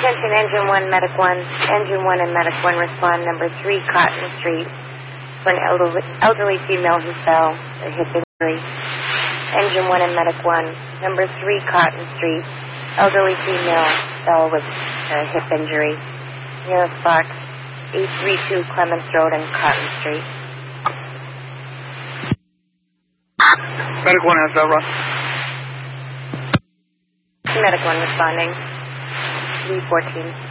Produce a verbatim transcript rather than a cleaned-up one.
Attention, Engine one, Medic one. Engine one and Medic one respond. Number three, Cotton Street, for an elderly, elderly female who fell, a hip injury. Engine one and Medic one. Number three, Cotton Street, elderly female fell with a hip injury. Nearest box, eight three two Clements Road and Cotton Street. Medic one has that run. Medic one responding. three fourteen.